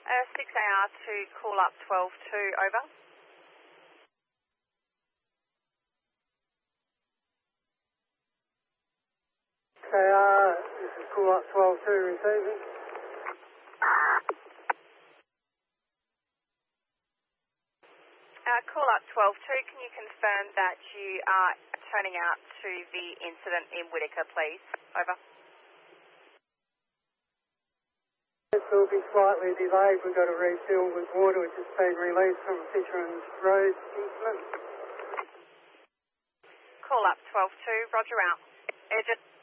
6AR to call up 12-2, over. This is call up 12-2 receiving. Call up 12-2, can you confirm that you are turning out to the incident in Whittaker, please? Over. This will be slightly delayed. We've got to refill with water which has been released from Fisherman's Road incident. Call up 12-2, roger out. Urgent.